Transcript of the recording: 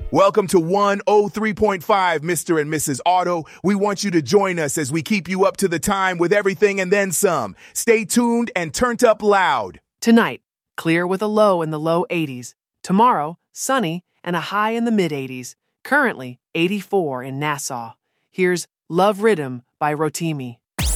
Welcome to 103.5, Mr. and Mrs. Auto. We want you to join us as we keep you up to the time with everything and then some. Stay tuned and turned up loud. Tonight, clear with a low in the low 80s. Tomorrow, sunny and a high in the mid 80s. Currently, 84 in Nassau. Here's Love Rhythm by Rotimi.